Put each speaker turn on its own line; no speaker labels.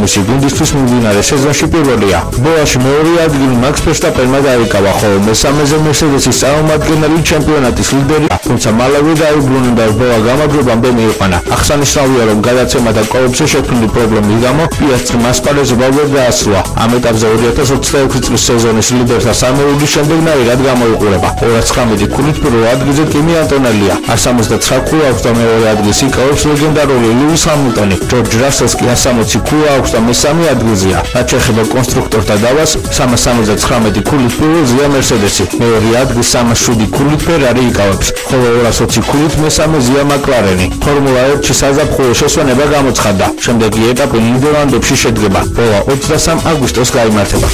მისი გუნდისთვის მიმდინარე სეზონში პირველია. ბოლოში მეორე ადგილი მაქს ფერსტაპენმა დაიკავა, ხოლო მესამეზე მერსედესის წარმომადგენელი ჩემპიონატის ლიდერი, თუმცა მალევე დაუბრუნდა და ბოლა გამარჯვებამდე მიიყვანა. აღსანიშნავია, რომ გადაცემა და კოლოფზე შექმნილი პრობლემის გამო პიასტრიმ ასპარეზობა ვერ დაასრულა. ამ ეტაპზე 2026 წლის სეზონის ლიდერთა სამეულის შემდეგ ნაირად გამოიყურება. 219 ქულით პირველ ადგილზე კიმი ანტონელია. 169 ქულა აქვს და მეორე ადგილს იკავებს ლეგენდარული ლუის ჰამილტონი. ჯორჯ რასელს კი 160 ქულა აქვს და მესამე ადგილზეა. რაც შეეხება კონსტრუქტორთა დავას, 379 ქულით პირველზეა მერსედესი. მეორე ადგილს 307 ქულით ფერარი იკავებს, ხოლო 220 ქულით მესამეზეა მაკლარენი. ფორმულა 1-ში საზაფხულო შესვენება გამოცხადდა. შემდეგი ეტაპი ნიდერლანდებში შედგება. ბოლა 23 აგვისტოს გაიმართება.